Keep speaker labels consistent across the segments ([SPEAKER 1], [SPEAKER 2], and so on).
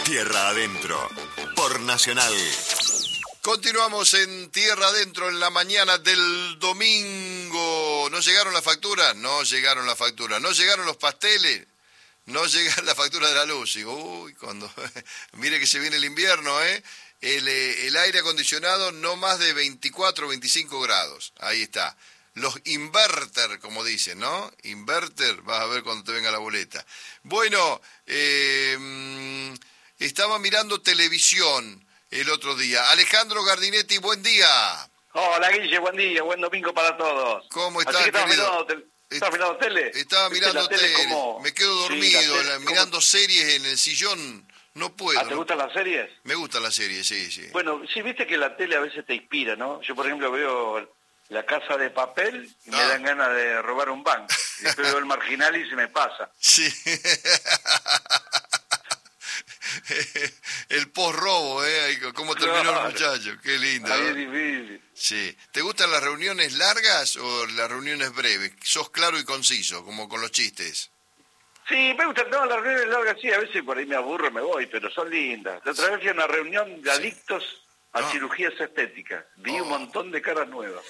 [SPEAKER 1] Tierra Adentro, por Nacional. Continuamos en Tierra Adentro en la mañana del domingo. ¿No llegaron las facturas? No llegaron las facturas. ¿No llegaron los pasteles? No llega la factura de la luz. Digo, uy, mire que se viene el invierno, ¿eh? El aire acondicionado no más de 24 o 25 grados. Ahí está. Los inverter, como dicen, ¿no? Inverter, vas a ver cuando te venga la boleta. Bueno, estaba mirando televisión el otro día. Alejandro Gardinetti, buen día.
[SPEAKER 2] Hola, Guille, buen día, buen domingo para todos.
[SPEAKER 1] ¿Cómo estás, querido?
[SPEAKER 2] ¿Estás mirando tele?
[SPEAKER 1] Estaba mirando tele.
[SPEAKER 2] Como...
[SPEAKER 1] Me quedo dormido,
[SPEAKER 2] sí,
[SPEAKER 1] mirando series en el sillón. No puedo.
[SPEAKER 2] ¿Ah, te gustan las series?
[SPEAKER 1] Me gustan las series, sí.
[SPEAKER 2] Bueno, sí, viste que la tele a veces te inspira, ¿no? Yo, por ejemplo, veo La Casa de Papel y me dan ganas de robar un banco. Y después veo El Marginal y se me pasa.
[SPEAKER 1] Sí. El post-robo, ¿Cómo terminó el muchacho? Qué lindo.
[SPEAKER 2] Ahí es difícil.
[SPEAKER 1] Sí. ¿Te gustan las reuniones largas o las reuniones breves? Sos claro y conciso, como con los chistes.
[SPEAKER 2] Sí, me gustan, no, las reuniones largas sí, a veces por ahí me aburro, me voy, pero son lindas. La otra vez fui a una reunión de adictos a cirugías estéticas. Vi un montón de caras nuevas.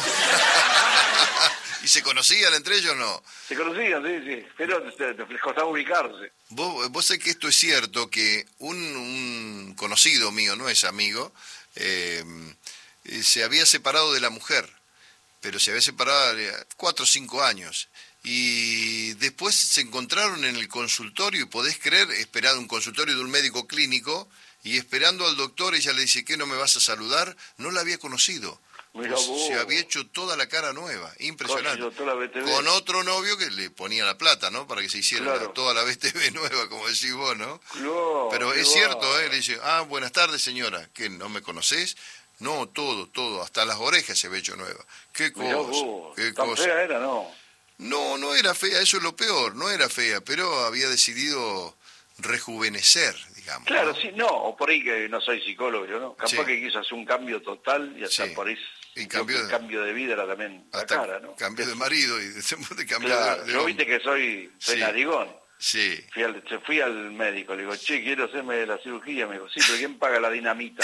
[SPEAKER 1] ¿Y se conocían entre ellos o no?
[SPEAKER 2] Se conocían, sí, pero les costaba ubicarse.
[SPEAKER 1] Vos sabés que esto es cierto, que un conocido mío, no es amigo, se había separado de la mujer, pero se había separado 4 o 5 años. Y después se encontraron en el consultorio, y podés creer, esperando un consultorio de un médico clínico, y esperando al doctor, ella le dice, ¿qué, no me vas a saludar? No la había conocido. Se había hecho toda la cara nueva, impresionante. Con otro novio que le ponía la plata, ¿no? Para que se hiciera toda la BTV nueva, como decís vos, ¿no? Pero es cierto, le dice, buenas tardes, señora, ¿qué, no me conocés? No, todo, hasta las orejas se había hecho nueva. ¿Qué cosa? ¿Qué cosa?
[SPEAKER 2] Fea era, ¿no?
[SPEAKER 1] No era fea, eso es lo peor, no era fea, pero había decidido rejuvenecer, digamos.
[SPEAKER 2] Claro, ¿no? Sí, no, o por ahí que no soy psicólogo, yo no. Capaz que quiso hacer un cambio total y hasta por ahí el cambio de vida era también la cara, ¿no?
[SPEAKER 1] Cambio de marido y de cambio de
[SPEAKER 2] yo viste que soy narigón.
[SPEAKER 1] Sí.
[SPEAKER 2] Fui al médico, le digo, che, quiero hacerme la cirugía. Me dijo, sí, pero ¿quién paga la dinamita?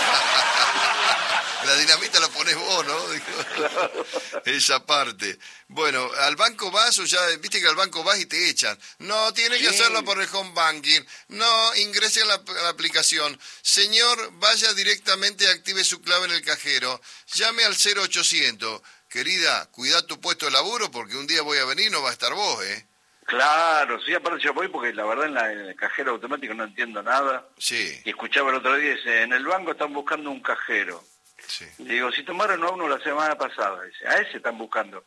[SPEAKER 1] La dinamita la ponés vos, ¿no?
[SPEAKER 2] Claro.
[SPEAKER 1] Esa parte. Bueno, ¿al banco vas o ya, viste que al banco vas y te echan? No, tiene que hacerlo por el home banking. No, ingrese a la aplicación. Señor, vaya directamente y active su clave en el cajero. Llame al 0800. Querida, cuida tu puesto de laburo porque un día voy a venir y no va a estar vos, ¿eh?
[SPEAKER 2] Claro, sí, aparte yo voy porque la verdad en el cajero automático no entiendo nada.
[SPEAKER 1] Sí.
[SPEAKER 2] Y escuchaba el otro día, dice, en el banco están buscando un cajero.
[SPEAKER 1] Sí.
[SPEAKER 2] Le digo, si tomaron a uno la semana pasada, dice, a ese están buscando.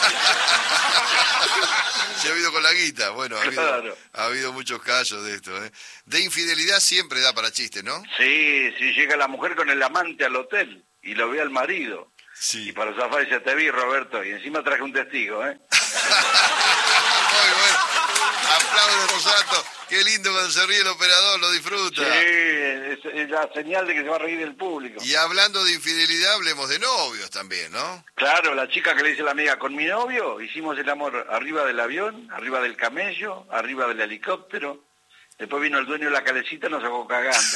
[SPEAKER 1] Se ha habido con la guita, bueno, ha habido muchos casos de esto, ¿eh? De infidelidad siempre da para chiste, ¿no?
[SPEAKER 2] Sí, llega la mujer con el amante al hotel y lo ve al marido.
[SPEAKER 1] Sí.
[SPEAKER 2] Y para zafar dice, te vi, Roberto, y encima traje un testigo, ¿eh?
[SPEAKER 1] Muy bueno. Aplausos, Rosato. Qué lindo cuando se ríe el operador, lo disfruta.
[SPEAKER 2] Sí, es la señal de que se va a reír el público.
[SPEAKER 1] Y hablando de infidelidad, hablemos de novios también, ¿no?
[SPEAKER 2] Claro, la chica que le dice a la amiga, con mi novio hicimos el amor arriba del avión, arriba del camello, arriba del helicóptero. Después vino el dueño de la calecita y nos sacó cagando.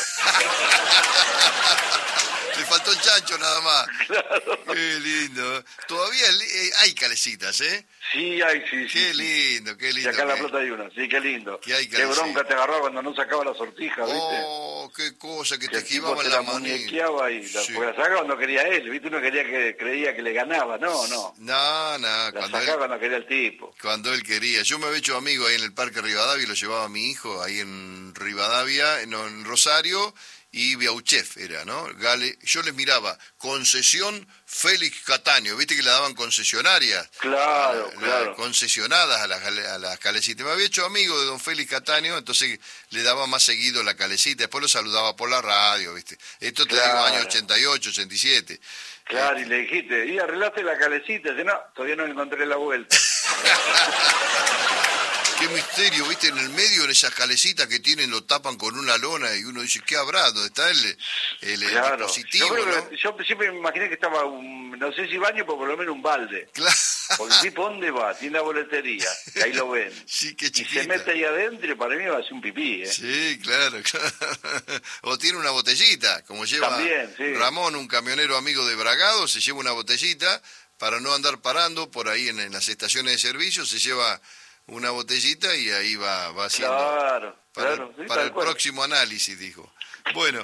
[SPEAKER 1] Le faltó el chancho nada más.
[SPEAKER 2] Claro.
[SPEAKER 1] Qué lindo. Todavía hay calecitas, ¿eh?
[SPEAKER 2] Sí, sí.
[SPEAKER 1] Qué lindo.
[SPEAKER 2] Y acá en La Plata hay una, sí, qué lindo.
[SPEAKER 1] Qué
[SPEAKER 2] bronca te agarraba cuando no sacaba la sortija, ¿viste?
[SPEAKER 1] Oh, qué cosa, que te esquivaban la manita.
[SPEAKER 2] Muñequeaba y porque la sacaba cuando quería él, ¿viste? Uno creía que le ganaba, no.
[SPEAKER 1] No.
[SPEAKER 2] La sacaba cuando quería el tipo.
[SPEAKER 1] Cuando él quería. Yo me había hecho amigo ahí en el Parque Rivadavia y lo llevaba a mi hijo ahí en Rivadavia, en Rosario, y Biauchef era, ¿no? Yo les miraba, concesión Félix Cataño, ¿viste que le daban concesionarias?
[SPEAKER 2] Claro.
[SPEAKER 1] Concesionadas a las calecitas. Me había hecho amigo de don Félix Cataño, entonces le daba más seguido la calecita, después lo saludaba por la radio, ¿viste? Esto te digo, año 88, 87.
[SPEAKER 2] Claro, y le dijiste, ¿y arreglaste la calecita? Dice, no, todavía no encontré la vuelta.
[SPEAKER 1] Qué misterio, ¿viste? En el medio, en esas calecitas que tienen, lo tapan con una lona y uno dice, ¿qué habrá? ¿Dónde está el
[SPEAKER 2] Claro.
[SPEAKER 1] dispositivo,
[SPEAKER 2] Yo creo
[SPEAKER 1] no?
[SPEAKER 2] que, yo siempre me imaginé que estaba, no sé si baño, pero por lo menos un balde.
[SPEAKER 1] Claro.
[SPEAKER 2] Porque el tipo, ¿dónde va? Tiene la boletería, que ahí lo ven.
[SPEAKER 1] Sí, qué
[SPEAKER 2] Y
[SPEAKER 1] chiquita.
[SPEAKER 2] se mete ahí adentro y para mí va a ser un pipí, ¿eh?
[SPEAKER 1] Sí, claro, claro. O tiene una botellita, como lleva
[SPEAKER 2] También, sí.
[SPEAKER 1] Ramón, un camionero amigo de Bragado, se lleva una botellita para no andar parando por ahí en las estaciones de servicio, se lleva una botellita y ahí va haciendo
[SPEAKER 2] Claro,
[SPEAKER 1] para,
[SPEAKER 2] claro. Sí,
[SPEAKER 1] para
[SPEAKER 2] tal
[SPEAKER 1] el
[SPEAKER 2] cual.
[SPEAKER 1] próximo análisis, dijo. Bueno,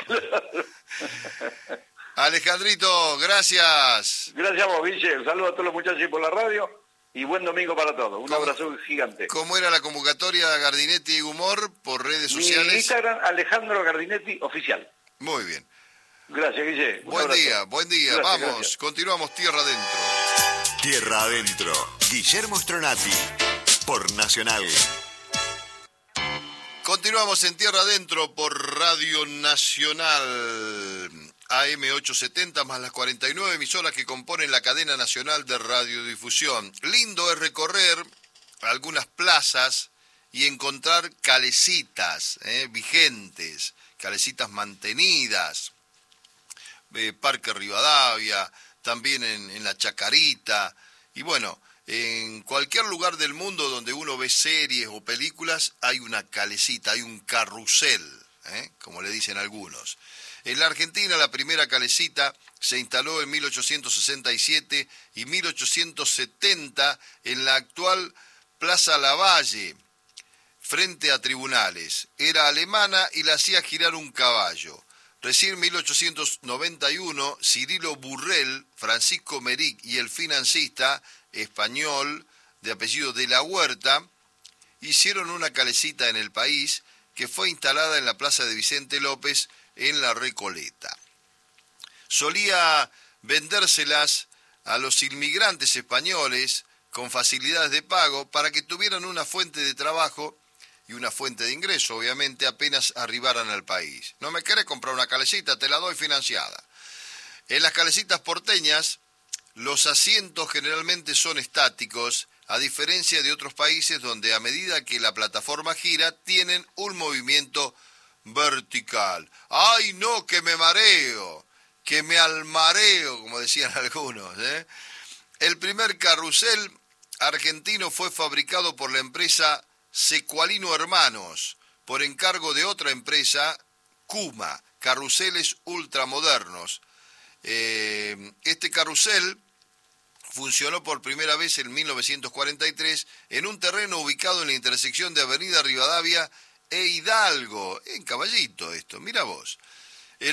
[SPEAKER 1] Alejandrito, gracias.
[SPEAKER 2] Gracias a vos, Guille. Un saludo a todos los muchachos ahí por la radio y buen domingo para todos. Un abrazo gigante.
[SPEAKER 1] ¿Cómo era la convocatoria Gardinetti y Humor por redes
[SPEAKER 2] Mi
[SPEAKER 1] sociales?
[SPEAKER 2] Instagram, Alejandro Gardinetti Oficial.
[SPEAKER 1] Muy bien.
[SPEAKER 2] Gracias, Guille. Un
[SPEAKER 1] Buen
[SPEAKER 2] abrazo.
[SPEAKER 1] día, buen día.
[SPEAKER 2] Gracias,
[SPEAKER 1] Vamos,
[SPEAKER 2] gracias.
[SPEAKER 1] continuamos Tierra Adentro.
[SPEAKER 3] Tierra Adentro. Guillermo Stronati. Por Nacional.
[SPEAKER 1] Continuamos en Tierra Adentro por Radio Nacional. AM870 más las 49 emisoras que componen la cadena nacional de radiodifusión. Lindo es recorrer algunas plazas y encontrar calecitas vigentes, calecitas mantenidas. Parque Rivadavia, también en la Chacarita, y bueno, en cualquier lugar del mundo donde uno ve series o películas hay una calecita, hay un carrusel, como le dicen algunos. En la Argentina la primera calecita se instaló en 1867 y 1870 en la actual Plaza Lavalle, frente a tribunales. Era alemana y la hacía girar un caballo. Recién en 1891, Cirilo Burrell, Francisco Meric y el financista español de apellido de la Huerta hicieron una calecita en el país que fue instalada en la plaza de Vicente López en La Recoleta. Solía vendérselas a los inmigrantes españoles con facilidades de pago para que tuvieran una fuente de trabajo y una fuente de ingreso, obviamente, apenas arribaran al país. ¿No me querés comprar una calecita? Te la doy financiada. En las calecitas porteñas, los asientos generalmente son estáticos, a diferencia de otros países donde a medida que la plataforma gira, tienen un movimiento vertical. ¡Ay, no, que me mareo! Que me almareo, como decían algunos. El primer carrusel argentino fue fabricado por la empresa Secualino Hermanos, por encargo de otra empresa, Cuma, carruseles ultramodernos. Este carrusel funcionó por primera vez en 1943 en un terreno ubicado en la intersección de Avenida Rivadavia e Hidalgo, en Caballito esto, mira vos. En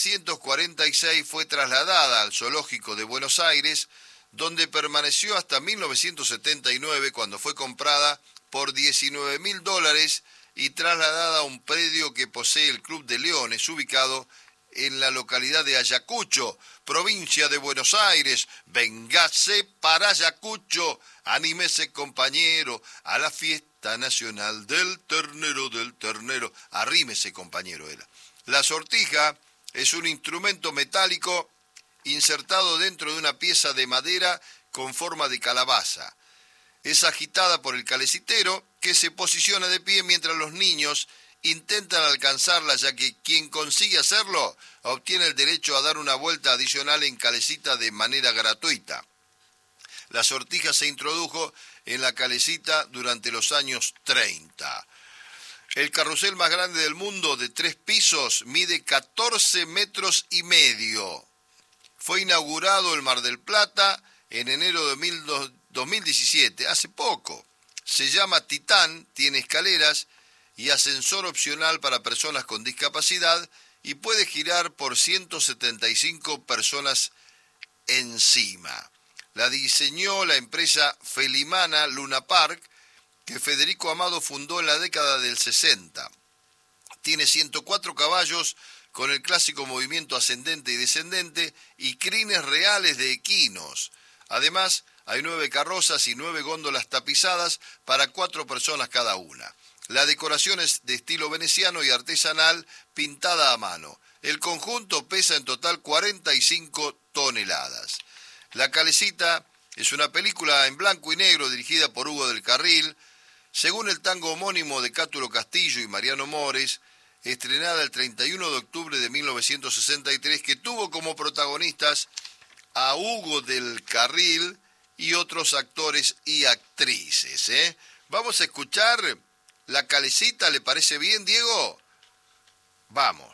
[SPEAKER 1] 1946 fue trasladada al Zoológico de Buenos Aires, donde permaneció hasta 1979, cuando fue comprada por $19.000 y trasladada a un predio que posee el Club de Leones, ubicado en la localidad de Ayacucho, provincia de Buenos Aires. Véngase para Ayacucho, anímese compañero, a la fiesta nacional del ternero. Arrímese compañero era. La sortija es un instrumento metálico insertado dentro de una pieza de madera con forma de calabaza. Es agitada por el calecitero, que se posiciona de pie mientras los niños intentan alcanzarla, ya que quien consigue hacerlo obtiene el derecho a dar una vuelta adicional en calecita de manera gratuita. La sortija se introdujo en la calecita durante los años 30. El carrusel más grande del mundo, de 3 pisos, mide 14 metros y medio. Fue inaugurado en Mar del Plata en enero de 2017, hace poco. Se llama Titán, tiene escaleras y ascensor opcional para personas con discapacidad y puede girar por 175 personas encima. La diseñó la empresa felimana Luna Park, que Federico Amado fundó en la década del 60. Tiene 104 caballos con el clásico movimiento ascendente y descendente y crines reales de equinos. Además, hay 9 carrozas y 9 góndolas tapizadas para 4 personas cada una. La decoración es de estilo veneciano y artesanal, pintada a mano. El conjunto pesa en total 45 toneladas. La Calecita es una película en blanco y negro dirigida por Hugo del Carril. según el tango homónimo de Cátulo Castillo y Mariano Mores, estrenada el 31 de octubre de 1963, que tuvo como protagonistas a Hugo del Carril y otros actores y actrices. Vamos a escuchar La Calecita, ¿le parece bien, Diego? Vamos.